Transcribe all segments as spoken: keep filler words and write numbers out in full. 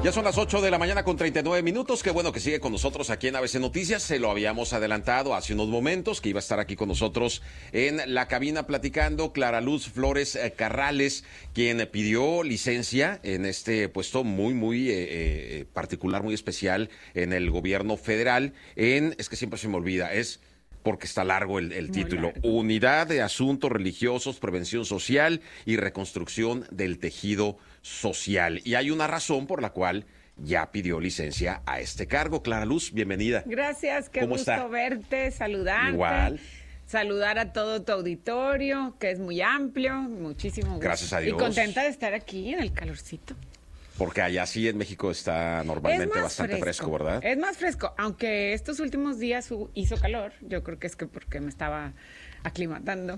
Ya son las ocho de la mañana con treinta y nueve minutos. Qué bueno que sigue con nosotros aquí en A B C Noticias. Se lo habíamos adelantado hace unos momentos que iba a estar aquí con nosotros en la cabina platicando Clara Luz Flores Carrales, quien pidió licencia en este puesto muy, muy eh, eh, particular, muy especial en el gobierno federal. En, es que siempre se me olvida, es... porque está largo el, el título. Largo. Unidad de Asuntos Religiosos, Prevención Social y Reconstrucción del Tejido Social. Y hay una razón por la cual ya pidió licencia a este cargo. Clara Luz, bienvenida. Gracias, qué gusto está? verte, saludarte. Igual. Saludar a todo tu auditorio, que es muy amplio, muchísimo gusto. Gracias a Dios. Y contenta de estar aquí en el calorcito. Porque allá sí en México está normalmente bastante fresco. fresco, ¿verdad? Es más fresco, aunque estos últimos días hizo calor, yo creo que es que porque me estaba aclimatando.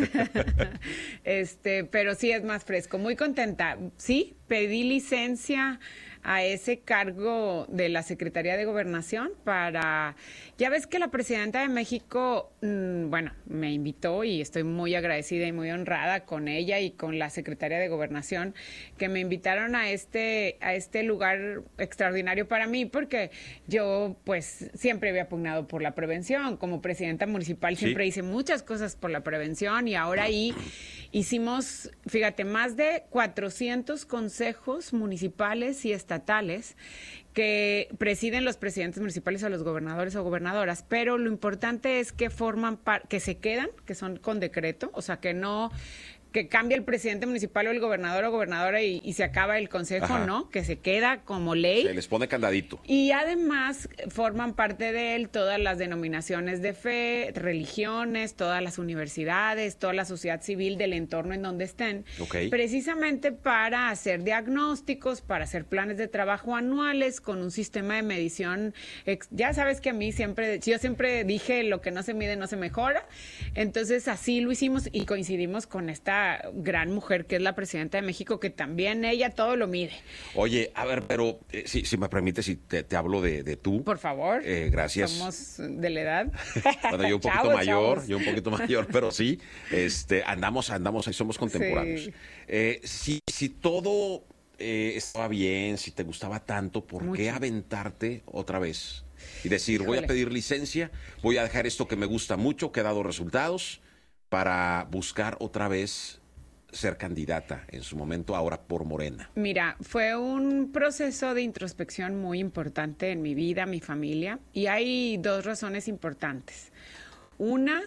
este, pero sí es más fresco, muy contenta. Sí, pedí licencia a ese cargo de la Secretaría de Gobernación para... Ya ves que la presidenta de México, mmm, bueno, me invitó y estoy muy agradecida y muy honrada con ella y con la Secretaría de Gobernación, que me invitaron a este, a este lugar extraordinario para mí, porque yo pues siempre había pugnado por la prevención. Como presidenta municipal siempre ¿Sí? hice muchas cosas por la prevención y ahora ahí hicimos, fíjate, más de cuatrocientos consejos municipales y estatales que presiden los presidentes municipales o los gobernadores o gobernadoras, pero lo importante es que forman par- que se quedan, que son con decreto, o sea, que no que cambia el presidente municipal o el gobernador o gobernadora y, y se acaba el consejo, Ajá. ¿no? Que se queda como ley. Se les pone candadito. Y además forman parte de él todas las denominaciones de fe, religiones, todas las universidades, toda la sociedad civil del entorno en donde estén, okay. precisamente para hacer diagnósticos, para hacer planes de trabajo anuales con un sistema de medición. Ex- ya sabes que a mí siempre, yo siempre dije lo que no se mide no se mejora, entonces así lo hicimos y coincidimos con esta gran mujer que es la presidenta de México, que también ella todo lo mide. Oye, a ver, pero eh, si, si me permites, si te, te hablo de, de tú. Por favor. Eh, gracias. Somos de la edad. Bueno, yo un poquito chavos, mayor, chavos. yo un poquito mayor, pero sí, este, andamos, andamos, ahí somos contemporáneos. Sí. Eh, si, si todo eh, estaba bien, si te gustaba tanto, ¿por Mucho. qué aventarte otra vez? Y decir, Híjole. voy a pedir licencia, voy a dejar esto que me gusta mucho, que ha dado resultados, para buscar otra vez ser candidata en su momento, ahora por Morena. Mira, fue un proceso de introspección muy importante en mi vida, mi familia, y hay dos razones importantes. Una,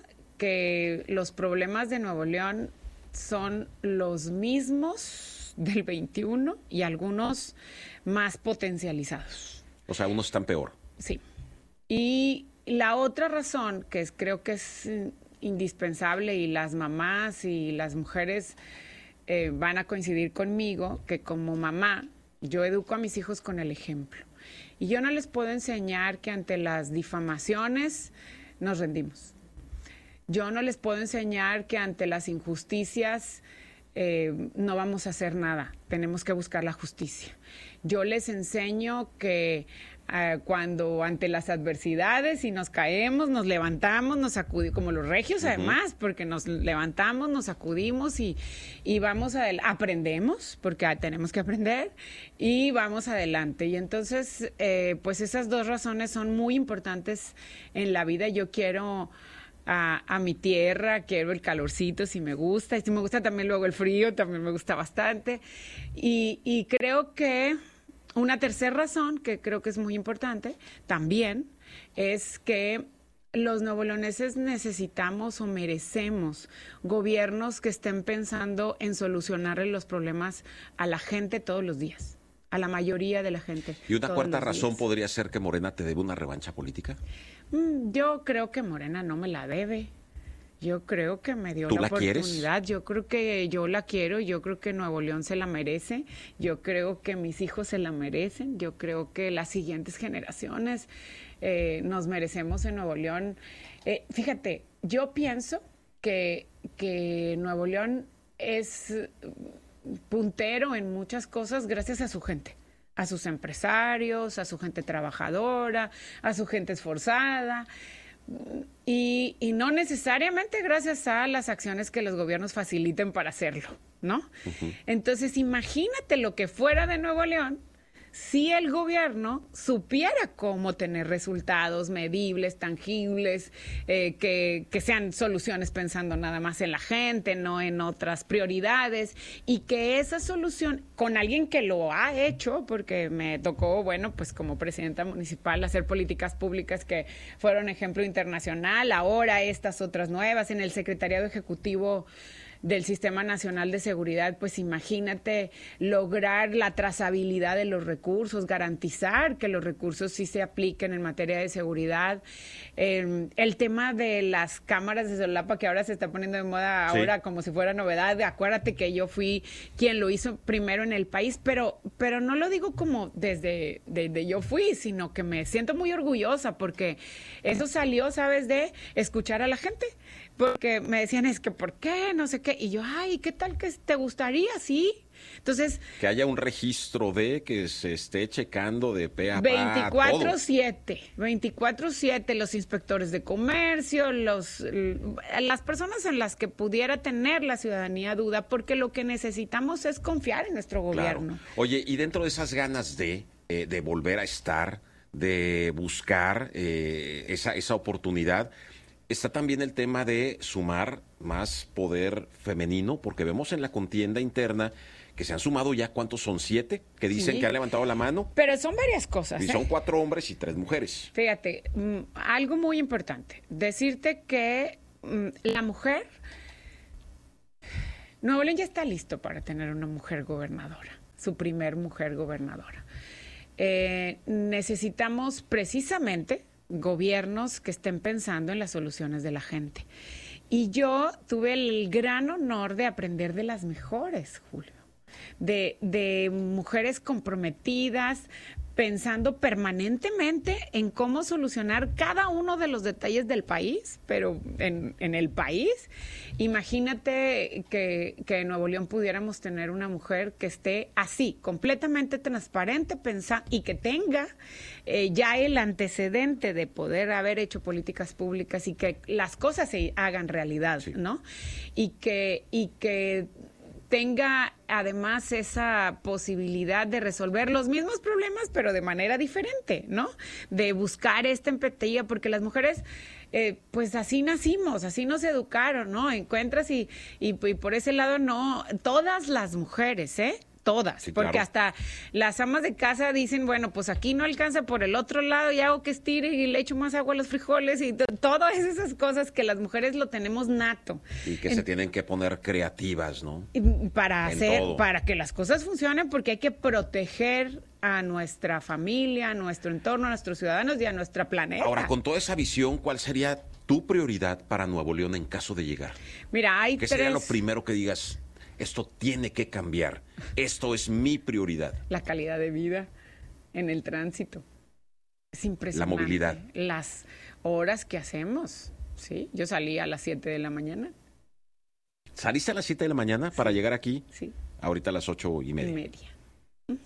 que los problemas de Nuevo León son los mismos del veintiuno y algunos más potencializados. O sea, unos están peor. Sí. Y la otra razón, que es, creo que es indispensable, y las mamás y las mujeres eh, van a coincidir conmigo, que como mamá yo educo a mis hijos con el ejemplo. Y yo no les puedo enseñar que ante las difamaciones nos rendimos. Yo no les puedo enseñar que ante las injusticias eh, no vamos a hacer nada. Tenemos que buscar la justicia. Yo les enseño que Uh, cuando ante las adversidades y nos caemos, nos levantamos, nos sacudimos, como los regios uh-huh. además, porque nos levantamos, nos sacudimos y, y vamos adelante, aprendemos, porque tenemos que aprender, y vamos adelante. Y entonces, eh, pues esas dos razones son muy importantes en la vida. Yo quiero a, a mi tierra, quiero el calorcito si me gusta, y si me gusta también luego el frío, también me gusta bastante. Y, y creo que una tercera razón, que creo que es muy importante también, es que los nuevoleoneses necesitamos o merecemos gobiernos que estén pensando en solucionarle los problemas a la gente todos los días, a la mayoría de la gente. ¿Y una cuarta razón días. podría ser que Morena te debe una revancha política? Mm, yo creo que Morena no me la debe. Yo creo que me dio ¿Tú la, la oportunidad, quieres? Yo creo que yo la quiero, yo creo que Nuevo León se la merece, yo creo que mis hijos se la merecen, yo creo que las siguientes generaciones eh, nos merecemos en Nuevo León. Eh, fíjate, yo pienso que, que Nuevo León es puntero en muchas cosas gracias a su gente, a sus empresarios, a su gente trabajadora, a su gente esforzada. Y, y no necesariamente gracias a las acciones que los gobiernos faciliten para hacerlo, ¿no? Uh-huh. Entonces, imagínate lo que fuera de Nuevo León si el gobierno supiera cómo tener resultados medibles, tangibles, eh, que, que sean soluciones pensando nada más en la gente, no en otras prioridades, y que esa solución, con alguien que lo ha hecho, porque me tocó, bueno, pues como presidenta municipal, hacer políticas públicas que fueron ejemplo internacional, ahora estas otras nuevas, en el Secretariado Ejecutivo del Sistema Nacional de Seguridad, pues imagínate lograr la trazabilidad de los recursos, garantizar que los recursos sí se apliquen en materia de seguridad. Eh, el tema de las cámaras de solapa, que ahora se está poniendo de moda, ahora sí, como si fuera novedad. Acuérdate que yo fui quien lo hizo primero en el país, pero, pero no lo digo como desde, desde yo fui, sino que me siento muy orgullosa porque eso salió, ¿sabes?, de escuchar a la gente. Porque me decían, es que ¿por qué? No sé qué. Y yo, ay, ¿qué tal que te gustaría? Sí. Entonces... Que haya un registro de que se esté checando de pe a pa. veinticuatro siete. veinticuatro siete, los inspectores de comercio, los, las personas en las que pudiera tener la ciudadanía duda, porque lo que necesitamos es confiar en nuestro gobierno. Claro. Oye, y dentro de esas ganas de, eh, de volver a estar, de buscar eh, esa, esa oportunidad... Está también el tema de sumar más poder femenino, porque vemos en la contienda interna que se han sumado ya, ¿cuántos son? ¿Siete? Que dicen sí, que han levantado la mano. Pero son varias cosas. Y ¿eh? son cuatro hombres y tres mujeres. Fíjate, mm, algo muy importante. Decirte que mm, la mujer... Nuevo León ya está listo para tener una mujer gobernadora, su primer mujer gobernadora. Eh, necesitamos precisamente... gobiernos que estén pensando en las soluciones de la gente. Y yo tuve el gran honor de aprender de las mejores, Julio, de, de mujeres comprometidas, pensando permanentemente en cómo solucionar cada uno de los detalles del país, pero en, en el país. Imagínate que, que en Nuevo León pudiéramos tener una mujer que esté así, completamente transparente, pensa, y que tenga eh, ya el antecedente de poder haber hecho políticas públicas y que las cosas se hagan realidad, sí, ¿no? Y que, y que tenga además esa posibilidad de resolver los mismos problemas, pero de manera diferente, ¿no? De buscar esta empatía, porque las mujeres, eh, pues así nacimos, así nos educaron, ¿no? Encuentras y, y, y por ese lado no, todas las mujeres, ¿eh? Todas, sí, porque claro, hasta las amas de casa dicen, bueno, pues aquí no alcanza por el otro lado y hago que estire y le echo más agua a los frijoles y todas esas cosas que las mujeres lo tenemos nato. Y que en, se tienen que poner creativas, ¿no? Para en hacer, todo. Para que las cosas funcionen, porque hay que proteger a nuestra familia, a nuestro entorno, a nuestros ciudadanos y a nuestra planeta. Ahora, con toda esa visión, ¿cuál sería tu prioridad para Nuevo León en caso de llegar? Mira, hay ¿Qué tres... sería lo primero que digas? Esto tiene que cambiar. Esto es mi prioridad. La calidad de vida en el tránsito. Es impresionante. La movilidad. Las horas que hacemos. Sí, yo salí a las siete de la mañana. ¿Saliste a las siete de la mañana para sí, llegar aquí? Sí. Ahorita a las ocho y media. Y media. Uh-huh.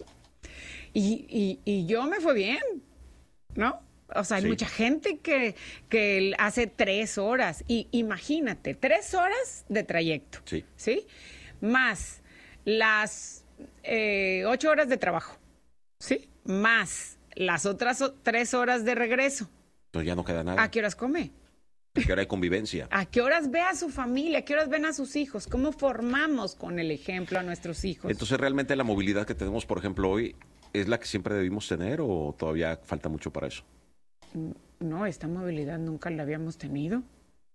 Y, y, y yo me fue bien, ¿no? O sea, hay sí, mucha gente que, que hace tres horas. Y imagínate, tres horas de trayecto. Sí. ¿Sí? Más las eh, ocho horas de trabajo, ¿sí? Más las otras o, tres horas de regreso. Entonces ya no queda nada. ¿A qué horas come? ¿A qué hora hay convivencia? ¿A qué horas ve a su familia? ¿A qué horas ven a sus hijos? ¿Cómo formamos con el ejemplo a nuestros hijos? Entonces, ¿realmente la movilidad que tenemos, por ejemplo, hoy, es la que siempre debimos tener o todavía falta mucho para eso? No, esta movilidad nunca la habíamos tenido.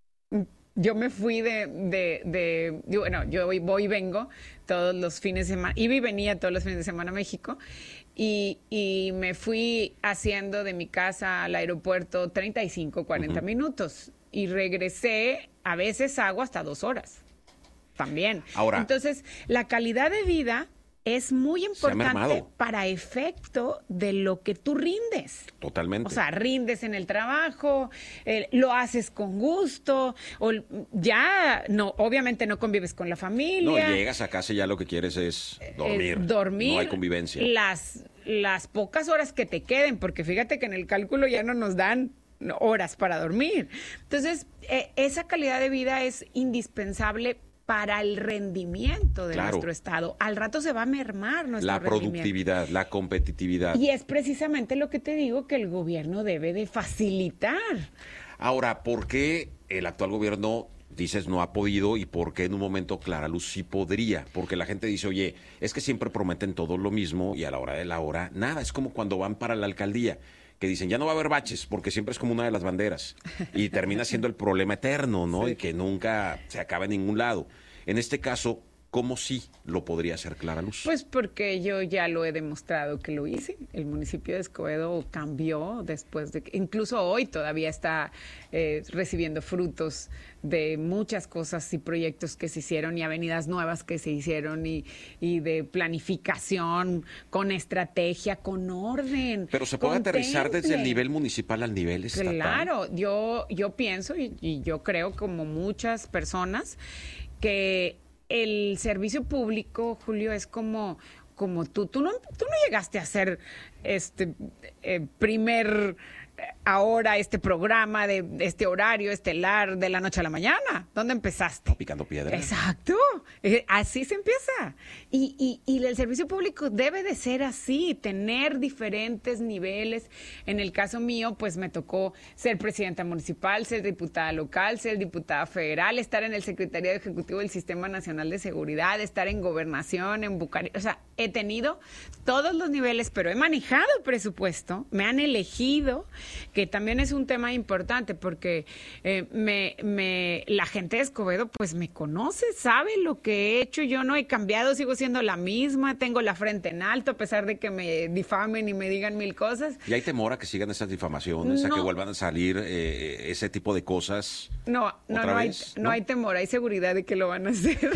Yo me fui de, de, de, de bueno, yo voy y vengo todos los fines de semana, iba y venía todos los fines de semana a México, y, y me fui haciendo de mi casa al aeropuerto treinta y cinco, cuarenta uh-huh. minutos, y regresé, a veces hago hasta dos horas, también. Ahora, entonces, la calidad de vida es muy importante para efecto de lo que tú rindes. Totalmente. O sea, rindes en el trabajo, eh, lo haces con gusto, o ya, no, obviamente no convives con la familia. No, llegas a casa y ya lo que quieres es dormir. Eh, dormir. No hay convivencia. Las, las pocas horas que te queden, porque fíjate que en el cálculo ya no nos dan horas para dormir. Entonces, eh, esa calidad de vida es indispensable para el rendimiento de Claro. nuestro Estado. Al rato se va a mermar nuestro La rendimiento. productividad, la competitividad. Y es precisamente lo que te digo que el gobierno debe de facilitar. Ahora, ¿por qué el actual gobierno, dices, no ha podido y por qué en un momento Clara Luz sí podría? Porque la gente dice, oye, es que siempre prometen todo lo mismo y a la hora de la hora, nada. Es como cuando van para la alcaldía, que dicen, ya no va a haber baches, porque siempre es como una de las banderas. Y termina siendo el problema eterno, ¿no? Sí. Y que nunca se acaba en ningún lado. En este caso, ¿cómo sí lo podría hacer Clara Luz? Pues porque yo ya lo he demostrado que lo hice. El municipio de Escobedo cambió después de que, incluso hoy todavía está eh, recibiendo frutos de muchas cosas y proyectos que se hicieron y avenidas nuevas que se hicieron y, y de planificación con estrategia, con orden. Pero se puede con aterrizar desde el temple. nivel municipal al nivel estatal. Claro, yo, yo pienso y, y yo creo como muchas personas que el servicio público, Julio, es como, como tú. Tú no, tú no llegaste a ser este eh, primer eh, ahora este programa de este horario estelar de la noche a la mañana. ¿Dónde empezaste? No, picando piedra. Exacto. Eh, así se empieza. Y, y, y el servicio público debe de ser así, tener diferentes niveles. En el caso mío, pues me tocó ser presidenta municipal, ser diputada local, ser diputada federal, estar en el Secretariado Ejecutivo del Sistema Nacional de Seguridad, estar en Gobernación, en Bucarest. O sea, he tenido todos los niveles, pero he manejado presupuesto, me han elegido, que también es un tema importante porque eh, me, me, la gente de Escobedo pues me conoce, sabe lo que he hecho, yo no he cambiado, sigo siendo la misma, tengo la frente en alto a pesar de que me difamen y me digan mil cosas. ¿Y hay temor a que sigan esas difamaciones, a No. que vuelvan a salir eh, ese tipo de cosas? No, no, ¿Otra no hay, vez? no ¿No? hay temor, hay seguridad de que lo van a hacer.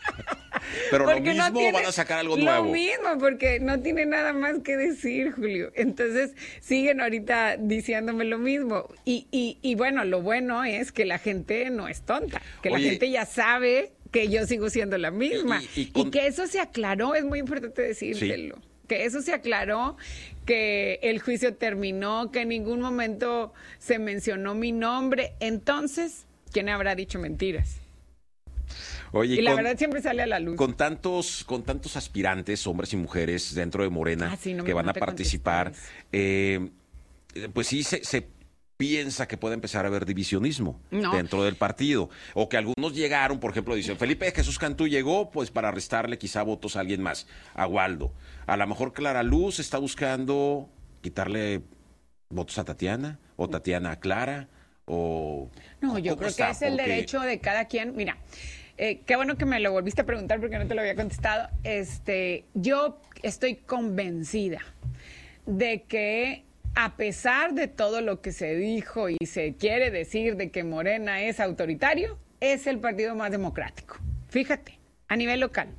Pero lo Porque mismo no tiene- van a sacar algo lo nuevo. mismo, porque no tiene nada más que decir, Julio. Entonces, siguen ahorita diciéndome lo mismo. Y, y, y bueno, lo bueno es que la gente no es tonta, que Oye, la gente ya sabe que yo sigo siendo la misma. Y- y- Y, y con- que eso se aclaró, es muy importante decírtelo. Que eso se aclaró, que el juicio terminó, que en ningún momento se mencionó mi nombre. Entonces, ¿quién habrá dicho mentiras? Oye, Y la con, verdad siempre sale a la luz. con tantos, con tantos aspirantes, hombres y mujeres dentro de Morena, Ah, sí, no me que van a te participar, contestes. eh, pues sí se, se piensa que puede empezar a haber divisionismo No. dentro del partido. O que algunos llegaron, por ejemplo, dicen, Felipe Jesús Cantú llegó pues para restarle quizá votos a alguien más, a Waldo. A lo mejor Clara Luz está buscando quitarle votos a Tatiana, o Tatiana a Clara, o... No, yo ¿cómo creo está? que es el Porque- derecho de cada quien. Mira, eh, qué bueno que me lo volviste a preguntar porque no te lo había contestado. Este, yo estoy convencida de que a pesar de todo lo que se dijo y se quiere decir de que Morena es autoritario, es el partido más democrático. Fíjate, a nivel local.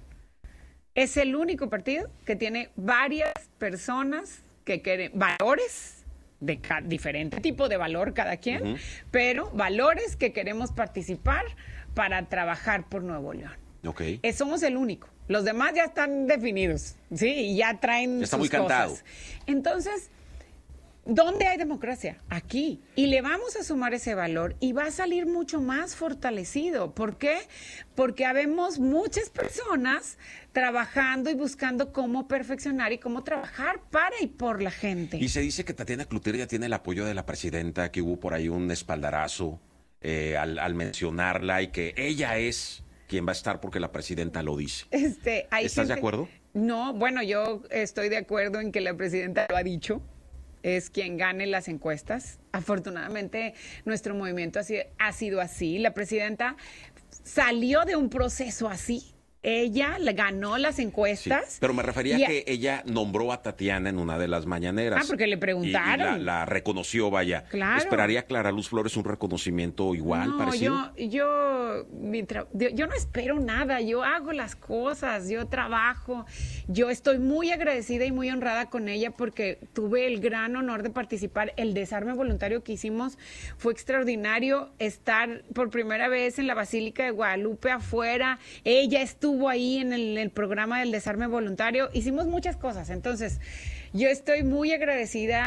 Es el único partido que tiene varias personas que quieren valores de ca- diferente tipo de valor cada quien, Ujú. pero valores que queremos participar para trabajar por Nuevo León. Ok. Eh, somos el único. Los demás ya están definidos, ¿sí? Y ya traen Ya está sus muy cantado. cosas. Entonces, ¿dónde hay democracia? Aquí. Y le vamos a sumar ese valor y va a salir mucho más fortalecido. ¿Por qué? Porque habemos muchas personas trabajando y buscando cómo perfeccionar y cómo trabajar para y por la gente. Y se dice que Tatiana Cloutier ya tiene el apoyo de la presidenta, que hubo por ahí un espaldarazo eh, al, al mencionarla y que ella es quien va a estar porque la presidenta lo dice. Este, hay ¿Estás de gente- acuerdo? No, bueno, yo estoy de acuerdo en que la presidenta lo ha dicho. Es quien gane las encuestas. Afortunadamente, nuestro movimiento ha sido, ha sido así. La presidenta salió de un proceso así. Ella le ganó las Sí, encuestas. pero me refería y a que ella nombró a Tatiana en una de las mañaneras. Ah, porque le Y- y preguntaron. la, la reconoció, vaya. Claro. ¿Esperaría Clara Luz Flores un reconocimiento igual, No, parecido? yo, yo, mi tra- yo, yo no espero nada, yo hago las cosas, yo trabajo, yo estoy muy agradecida y muy honrada con ella porque tuve el gran honor de participar. El desarme voluntario que hicimos fue extraordinario, estar por primera vez en la Basílica de Guadalupe afuera, ella estuvo ahí en el, el programa del desarme voluntario, hicimos muchas cosas, entonces yo estoy muy agradecida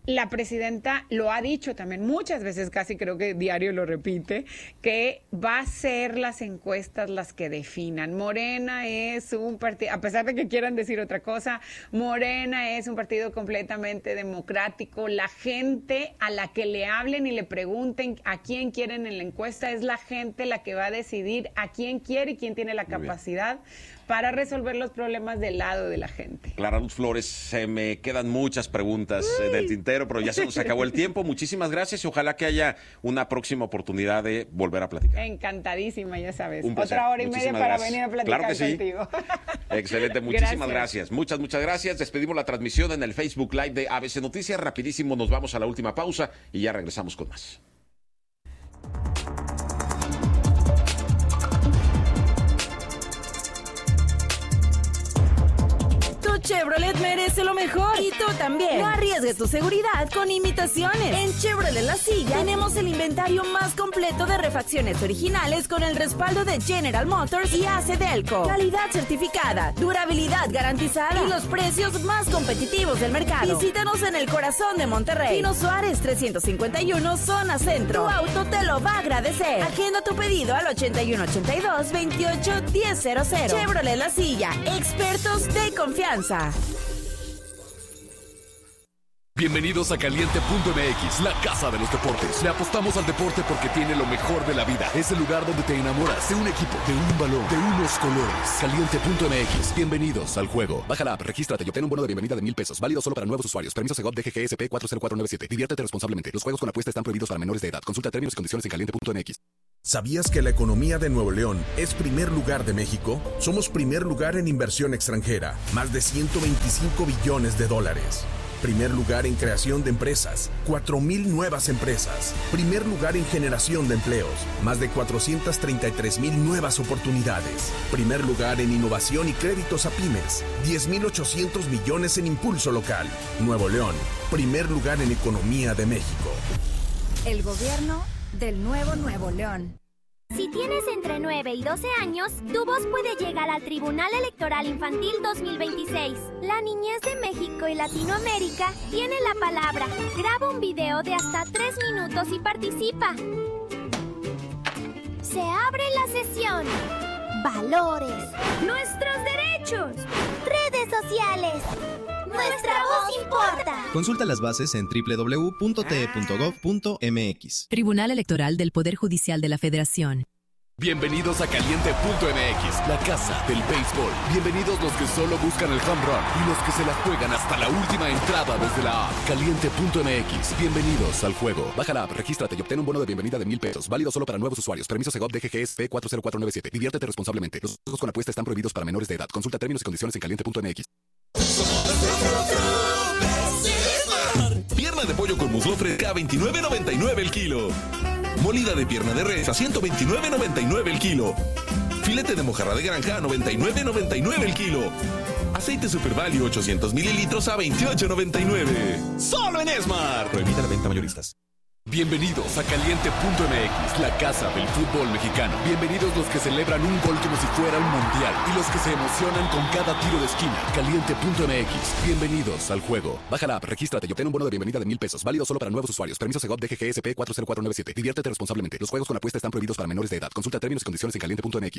la presidenta lo ha dicho también muchas veces, casi creo que diario lo repite, que va a ser las encuestas las que definan. Morena es un partido, a pesar de que quieran decir otra cosa, Morena es un partido completamente democrático. La gente a la que le hablen y le pregunten a quién quieren en la encuesta es la gente la que va a decidir a quién quiere y quién tiene la capacidad para resolver los problemas del lado de la gente. Clara Luz Flores, se me quedan muchas preguntas eh, del tintero, pero ya se nos acabó el tiempo. Muchísimas gracias y ojalá que haya una próxima oportunidad de volver a platicar. Encantadísima, ya sabes. Un placer. Otra hora y Muchísimas media para gracias. venir a platicar Claro que sí. contigo. Excelente, muchísimas gracias. Gracias. Muchas, muchas gracias. Despedimos la transmisión en el Facebook Live de A B C Noticias. Rapidísimo, nos vamos a la última pausa y ya regresamos con más. Chevrolet merece lo mejor y tú también. No arriesgues tu seguridad con imitaciones. En Chevrolet La Silla tenemos el inventario más completo de refacciones originales con el respaldo de General Motors y A C Delco. Calidad certificada, durabilidad garantizada y los precios más competitivos del mercado. Visítanos en el corazón de Monterrey. Pino Suárez trescientos cincuenta y uno, zona centro. Tu auto te lo va a agradecer. Agenda tu pedido al ochenta y uno ochenta y dos, veintiocho, diez cero cero. Chevrolet La Silla, expertos de confianza. Bienvenidos a Caliente punto M X, la casa de los deportes. Le apostamos al deporte porque tiene lo mejor de la vida. Es el lugar donde te enamoras de un equipo, de un balón, de unos colores. Caliente punto M X, bienvenidos al juego. Baja la app, regístrate y obtén un bono de bienvenida de mil pesos. Válido solo para nuevos usuarios. Permiso Segov D G G S P cuatro cero cuatro nueve siete. Diviértete responsablemente. Los juegos con apuesta están prohibidos para menores de edad. Consulta términos y condiciones en caliente punto M X. ¿Sabías que la economía de Nuevo León es primer lugar de México? Somos primer lugar en inversión extranjera, más de ciento veinticinco billones de dólares. Primer lugar en creación de empresas, cuatro mil nuevas empresas. Primer lugar en generación de empleos, más de cuatrocientas treinta y tres mil nuevas oportunidades. Primer lugar en innovación y créditos a pymes, diez mil ochocientos millones en impulso local. Nuevo León, primer lugar en economía de México. El gobierno del nuevo Nuevo León. Si tienes entre nueve y doce años, tu voz puede llegar al Tribunal Electoral Infantil dos mil veintiséis. La niñez de México y Latinoamérica tiene la palabra. Graba un video de hasta tres minutos y participa. Se abre la sesión. Valores. Nuestros derechos. Redes sociales. Nuestra voz importa. Consulta las bases en doble u doble u doble u punto t e punto gov punto m x. Tribunal Electoral del Poder Judicial de la Federación. Bienvenidos a Caliente punto M X, la casa del béisbol. Bienvenidos los que solo buscan el home run y los que se la juegan hasta la última entrada desde la app. Caliente punto M X, bienvenidos al juego. Baja la app, regístrate y obtén un bono de bienvenida de mil pesos. Válido solo para nuevos usuarios. Permiso Segov D G G S P cuatro cero cuatro nueve siete. Diviértete responsablemente. Los juegos con apuesta están prohibidos para menores de edad. Consulta términos y condiciones en caliente punto m x. Pierna de pollo con muslo fresca a veintinueve noventa y nueve el kilo. Molida de pierna de res a ciento veintinueve noventa y nueve el kilo. Filete de mojarra de granja a noventa y nueve noventa y nueve el kilo. Aceite Super Value ochocientos mililitros a veintiocho noventa y nueve. Solo en Esmar. Prohibida la venta mayoristas. Bienvenidos a Caliente punto M X, la casa del fútbol mexicano. Bienvenidos los que celebran un gol como si fuera un mundial y los que se emocionan con cada tiro de esquina. Caliente punto M X, bienvenidos al juego. Baja la app, regístrate y obtén un bono de bienvenida de mil pesos. Válido solo para nuevos usuarios. Permiso Segov D G G S P cuatro cero cuatro nueve siete. Diviértete responsablemente. Los juegos con apuesta están prohibidos para menores de edad. Consulta términos y condiciones en caliente punto m x.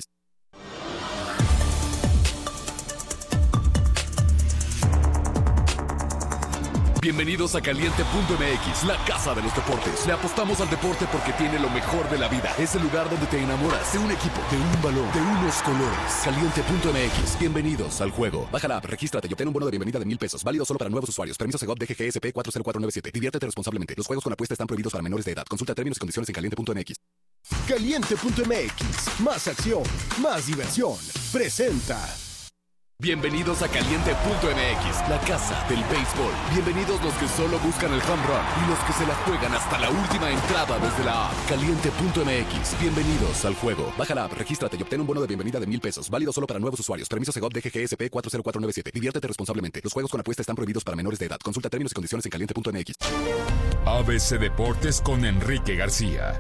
Bienvenidos a Caliente punto M X, la casa de los deportes. Le apostamos al deporte porque tiene lo mejor de la vida. Es el lugar donde te enamoras de un equipo, de un balón, de unos colores. Caliente punto M X, bienvenidos al juego. Baja la app, regístrate y obtén un bono de bienvenida de mil pesos. Válido solo para nuevos usuarios. Permiso Segov D G G S P cuatro cero cuatro nueve siete. Diviértete responsablemente. Los juegos con apuesta están prohibidos para menores de edad. Consulta términos y condiciones en caliente punto m x. Caliente punto m x, más acción, más diversión. Presenta. Bienvenidos a Caliente punto M X, la casa del béisbol. Bienvenidos los que solo buscan el home run y los que se la juegan hasta la última entrada desde la app. Caliente punto M X, bienvenidos al juego. Baja la app, regístrate y obtén un bono de bienvenida de mil pesos. Válido solo para nuevos usuarios. Permiso Segov D G G S P cuatro cero cuatro nueve siete. Diviértete responsablemente. Los juegos con apuesta están prohibidos para menores de edad. Consulta términos y condiciones en caliente punto m x. A B C Deportes con Enrique García.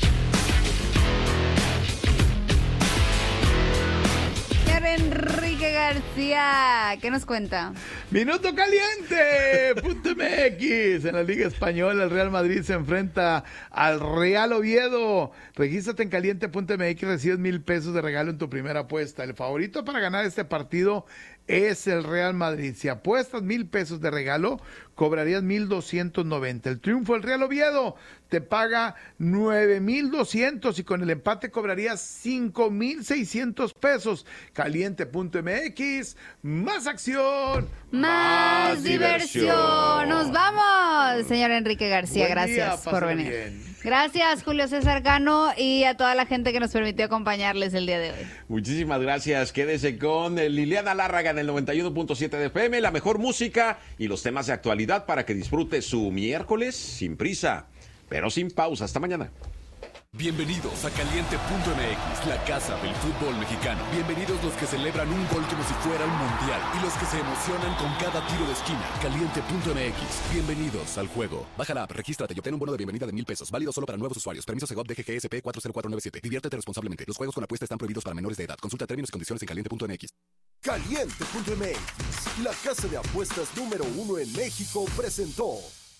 Enrique García. ¿Qué nos cuenta? Minuto caliente. Punto M X. En la Liga Española, el Real Madrid se enfrenta al Real Oviedo. Regístrate en caliente punto M X, recibes mil pesos de regalo en tu primera apuesta. El favorito para ganar este partido es el Real Madrid. Si apuestas mil pesos de regalo, cobrarías mil doscientos noventa. El triunfo del Real Oviedo te paga nueve mil doscientos y con el empate cobrarías cinco mil seiscientos pesos. Caliente punto M X, más acción, más, más diversión. diversión. Nos vamos, señor Enrique García. Buen Gracias día, por venir. bien. Gracias, Julio César Cano, y a toda la gente que nos permitió acompañarles el día de hoy. Muchísimas gracias. Quédese con Liliana Lárraga en el noventa y uno punto siete de F M, la mejor música y los temas de actualidad para que disfrute su miércoles sin prisa, pero sin pausa. Hasta mañana. Bienvenidos a Caliente punto M X, la casa del fútbol mexicano. Bienvenidos los que celebran un gol como si fuera un mundial y los que se emocionan con cada tiro de esquina. Caliente punto M X, bienvenidos al juego. Baja la app, regístrate y obtén un bono de bienvenida de mil pesos, válido solo para nuevos usuarios. Permiso Segov D G G S P cuatro cero cuatro nueve siete. Diviértete responsablemente. Los juegos con apuesta están prohibidos para menores de edad. Consulta términos y condiciones en caliente punto M X. Caliente punto M X, la casa de apuestas número uno en México, presentó.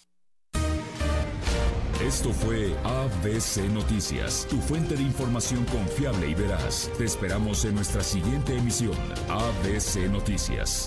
Esto fue A B C Noticias, tu fuente de información confiable y veraz. Te esperamos en nuestra siguiente emisión, A B C Noticias.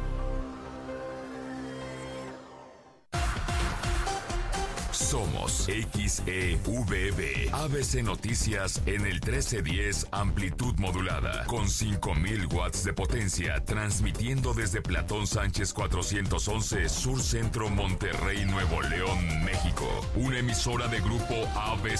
Somos X E V B, A B C Noticias en el trece diez amplitud modulada, con cinco mil watts de potencia, transmitiendo desde Platón Sánchez cuatrocientos once, Sur Centro, Monterrey, Nuevo León, México. Una emisora de grupo A B C.